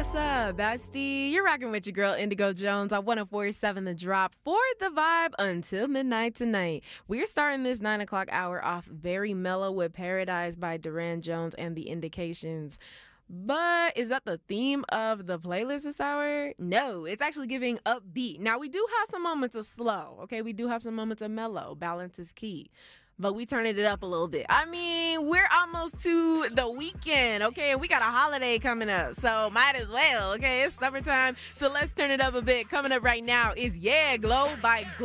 What's up, bestie? You're rocking with your girl Indigo Jones on 104.7 The Drop for the vibe until midnight tonight. We're starting this 9 o'clock hour off very mellow with Paradise by Duran Jones and The Indications. But is that the theme of the playlist this hour? No, it's actually giving upbeat. Now, we do have some moments of slow, okay? We do have some moments of mellow. Balance is key. But we turning it up a little bit. I mean, we're almost to the weekend, okay? And we got a holiday coming up, so might as well, okay? It's summertime, so let's turn it up a bit. Coming up right now is Yeah Glow by